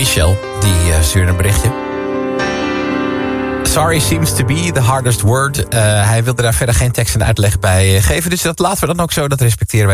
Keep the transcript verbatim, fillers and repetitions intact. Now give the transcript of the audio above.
Michel, die uh, stuurde een berichtje. Sorry seems to be the hardest word. Uh, hij wilde daar verder geen tekst en uitleg bij geven. Dus dat laten we dan ook zo, dat respecteren wij.